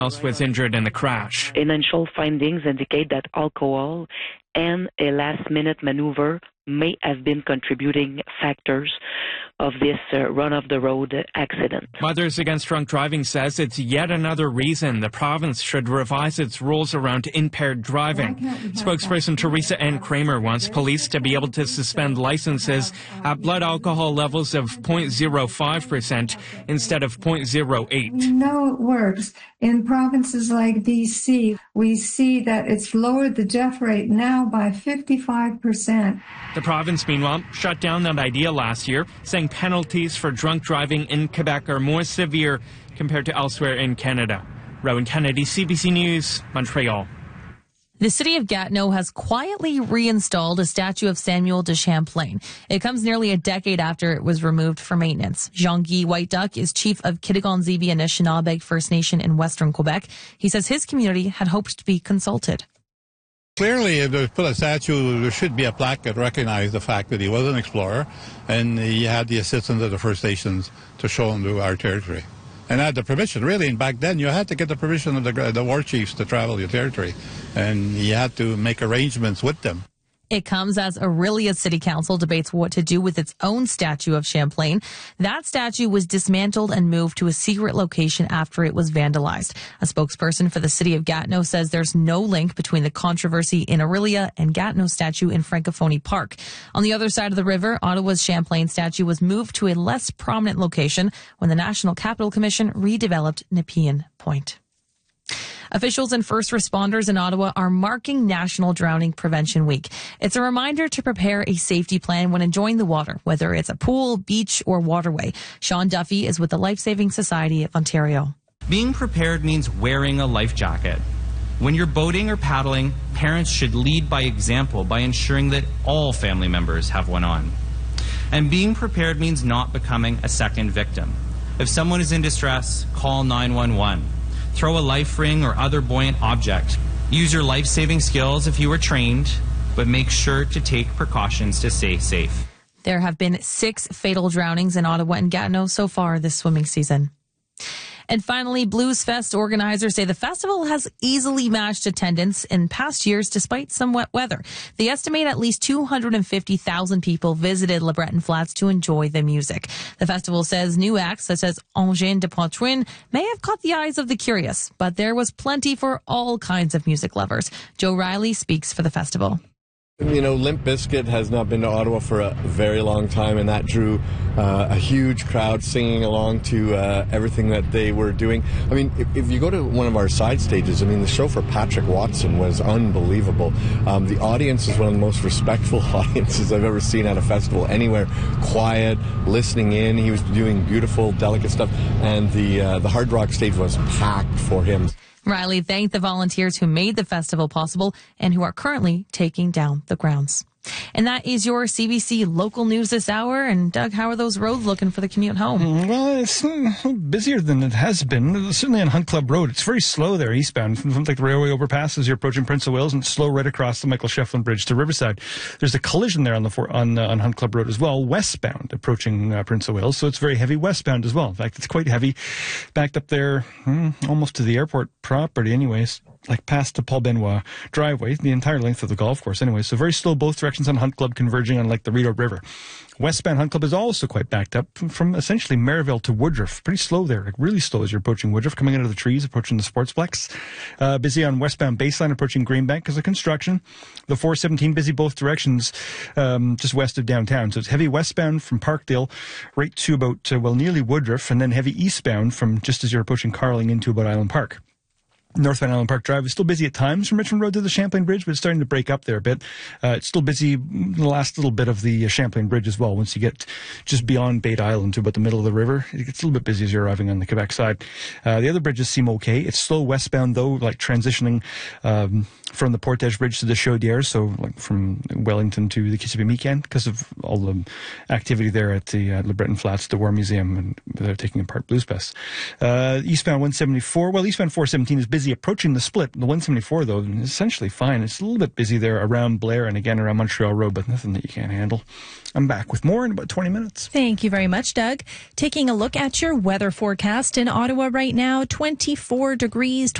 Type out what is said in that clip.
else was injured in the crash. Initial findings indicate that alcohol and a last-minute maneuver may have been contributing factors of this run-off-the-road accident. Mothers Against Drunk Driving says it's yet another reason the province should revise its rules around impaired driving. Spokesperson Teresa N. Kramer wants police to be able to suspend licenses at blood alcohol levels of 0.05% instead of 0.08. We know it works. In provinces like BC, we see that it's lowered the death rate now by 55%. The province, meanwhile, shut down that idea last year, saying penalties for drunk driving in Quebec are more severe compared to elsewhere in Canada. Rowan Kennedy, CBC News, Montreal. The city of Gatineau has quietly reinstalled a statue of Samuel de Champlain. It comes nearly a decade after it was removed for maintenance. Jean-Guy White-Duck is chief of Kitigan-Zibi Anishinaabe First Nation in western Quebec. He says his community had hoped to be consulted. Clearly, if they put a statue, there should be a plaque that recognizes the fact that he was an explorer and he had the assistance of the First Nations to show him to our territory. And had the permission, really, and back then you had to get the permission of the war chiefs to travel your territory, and you had to make arrangements with them. It comes as Orillia City Council debates what to do with its own statue of Champlain. That statue was dismantled and moved to a secret location after it was vandalized. A spokesperson for the city of Gatineau says there's no link between the controversy in Orillia and Gatineau's statue in Francophonie Park. On the other side of the river, Ottawa's Champlain statue was moved to a less prominent location when the National Capital Commission redeveloped Nepean Point. Officials and first responders in Ottawa are marking National Drowning Prevention Week. It's a reminder to prepare a safety plan when enjoying the water, whether it's a pool, beach, or waterway. Sean Duffy is with the Life Saving Society of Ontario. Being prepared means wearing a life jacket. When you're boating or paddling, parents should lead by example by ensuring that all family members have one on. And being prepared means not becoming a second victim. If someone is in distress, call 911. Throw a life ring or other buoyant object. Use your life-saving skills if you are trained, but make sure to take precautions to stay safe. There have been 6 fatal drownings in Ottawa and Gatineau so far this swimming season. And finally, Blues Fest organizers say the festival has easily matched attendance in past years despite some wet weather. They estimate at least 250,000 people visited Le Breton Flats to enjoy the music. The festival says new acts such as Angèle de Poitouin may have caught the eyes of the curious, but there was plenty for all kinds of music lovers. Joe Riley speaks for the festival. You know, Limp Bizkit has not been to Ottawa for a very long time, and that drew a huge crowd singing along to everything that they were doing. I mean, if you go to one of our side stages, I mean, the show for Patrick Watson was unbelievable. The audience is one of the most respectful audiences I've ever seen at a festival anywhere. Quiet, listening in. He was doing beautiful, delicate stuff, and the Hard Rock stage was packed for him. Riley thanked the volunteers who made the festival possible and who are currently taking down the grounds. And that is your CBC local news this hour. And Doug, how are those roads looking for the commute home? Well, it's busier than it has been. Certainly on Hunt Club Road, it's very slow there eastbound from like the railway overpass as you're approaching Prince of Wales, and it's slow right across the Michael Shefflin Bridge to Riverside. There's a collision there on Hunt Club Road as well, westbound approaching Prince of Wales, so it's very heavy westbound as well. In fact, it's quite heavy, backed up there almost to the airport property, anyways. Like past the Paul Benoit driveway, the entire length of the golf course anyway. So very slow both directions on Hunt Club, converging on like the Rideau River. Westbound Hunt Club is also quite backed up from essentially Merivale to Woodruff. Pretty slow there, like really slow as you're approaching Woodruff, coming out of the trees, approaching the Sportsplex. Busy on westbound Baseline, approaching Greenbank because of construction. The 417 busy both directions, just west of downtown. So it's heavy westbound from Parkdale right to about, nearly Woodruff, and then heavy eastbound from just as you're approaching Carling into about Island Park. Northbound Island Park Drive is still busy at times from Richmond Road to the Champlain Bridge, but it's starting to break up there a bit. It's still busy the last little bit of the Champlain Bridge as well. Once you get just beyond Bate Island to about the middle of the river, it gets a little bit busy as you're arriving on the Quebec side. The other bridges seem okay. It's slow westbound though, like transitioning from the Portage Bridge to the Chaudière, so like from Wellington to the Kissimmee-Mikan, because of all the activity there at the Le Breton Flats, the War Museum, and they're taking apart Blues Fest. Eastbound 174, eastbound 417 is busy busy approaching the split. The 174, though, is essentially fine. It's a little bit busy there around Blair and again around Montreal Road, but nothing that you can't handle. I'm back with more in about 20 minutes. Thank you very much, Doug. Taking a look at your weather forecast in Ottawa right now, 24 degrees.